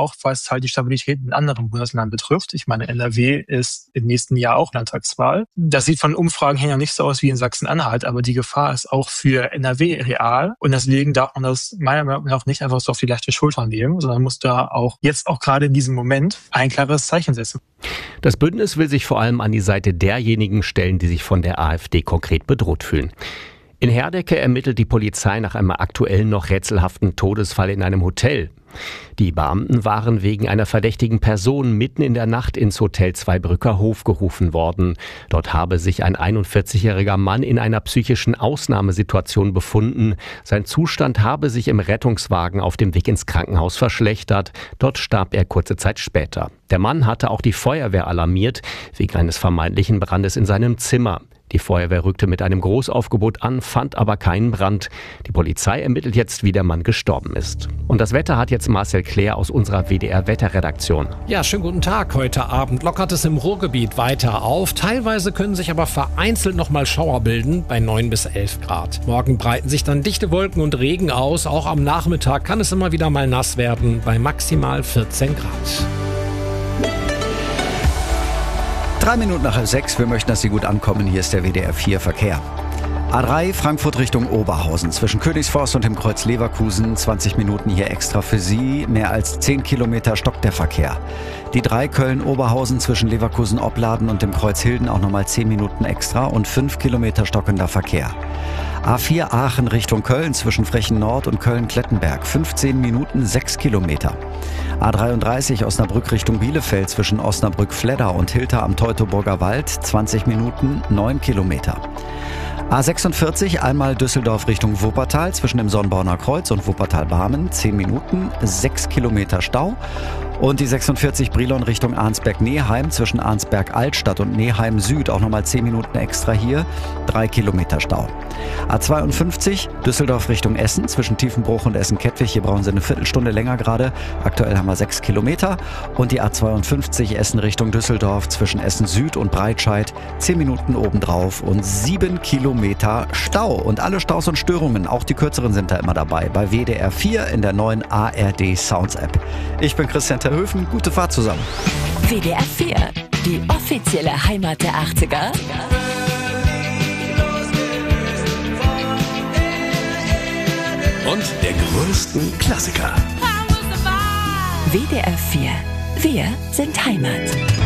auch was halt die Stabilität in anderen Bundesländern betrifft. Ich meine, NRW ist im nächsten Jahr auch Landtagswahl. Das sieht von Umfragen her ja nicht so aus wie in Sachsen-Anhalt, aber die Gefahr ist auch für NRW real. Und deswegen darf man das meiner Meinung nach nicht einfach so auf die leichte Schulter nehmen, sondern muss da auch jetzt auch gerade in diesem Moment ein klares Zeichen setzen. Das Bündnis will sich vor allem an die Seite derjenigen stellen, die sich von der AfD konkret bedroht fühlen. In Herdecke ermittelt die Polizei nach einem aktuell noch rätselhaften Todesfall in einem Hotel. Die Beamten waren wegen einer verdächtigen Person mitten in der Nacht ins Hotel Zweibrücker Hof gerufen worden. Dort habe sich ein 41-jähriger Mann in einer psychischen Ausnahmesituation befunden. Sein Zustand habe sich im Rettungswagen auf dem Weg ins Krankenhaus verschlechtert. Dort starb er kurze Zeit später. Der Mann hatte auch die Feuerwehr alarmiert, wegen eines vermeintlichen Brandes in seinem Zimmer. Die Feuerwehr rückte mit einem Großaufgebot an, fand aber keinen Brand. Die Polizei ermittelt jetzt, wie der Mann gestorben ist. Und das Wetter hat jetzt Marcel Claire aus unserer WDR-Wetterredaktion. Ja, schönen guten Tag. Heute Abend lockert es im Ruhrgebiet weiter auf. Teilweise können sich aber vereinzelt nochmal Schauer bilden bei 9 bis 11 Grad. Morgen breiten sich dann dichte Wolken und Regen aus. Auch am Nachmittag kann es immer wieder mal nass werden bei maximal 14 Grad. 3 Minuten nach 6. Wir möchten, dass Sie gut ankommen. Hier ist der WDR 4 Verkehr. A3 Frankfurt Richtung Oberhausen. Zwischen Königsforst und dem Kreuz Leverkusen 20 Minuten hier extra für Sie. Mehr als 10 Kilometer stockt der Verkehr. Die 3 Köln-Oberhausen zwischen Leverkusen-Opladen und dem Kreuz Hilden auch nochmal 10 Minuten extra und 5 Kilometer stockender Verkehr. A4 Aachen Richtung Köln zwischen Frechen Nord und Köln-Klettenberg. 15 Minuten 6 Kilometer. A33 Osnabrück Richtung Bielefeld zwischen Osnabrück-Fledder und Hilter am Teutoburger Wald. 20 Minuten 9 Kilometer. A46 einmal Düsseldorf Richtung Wuppertal zwischen dem Sonnborner Kreuz und Wuppertal-Barmen. 10 Minuten 6 Kilometer Stau. Und die 46 Brilon Richtung Arnsberg-Neheim zwischen Arnsberg-Altstadt und Neheim-Süd auch nochmal 10 Minuten extra hier, 3 Kilometer Stau. A52 Düsseldorf Richtung Essen zwischen Tiefenbruch und Essen-Kettwig, hier brauchen Sie eine Viertelstunde länger gerade, aktuell haben wir 6 Kilometer. Und die A52 Essen Richtung Düsseldorf zwischen Essen-Süd und Breitscheid, 10 Minuten obendrauf und 7 Kilometer Stau. Und alle Staus und Störungen, auch die kürzeren sind da immer dabei, bei WDR 4 in der neuen ARD Sounds App. Ich bin Christian Terhöfen, gute Fahrt zusammen. WDR 4, die offizielle Heimat der 80er. Und der größten Klassiker. WDR 4, wir sind Heimat.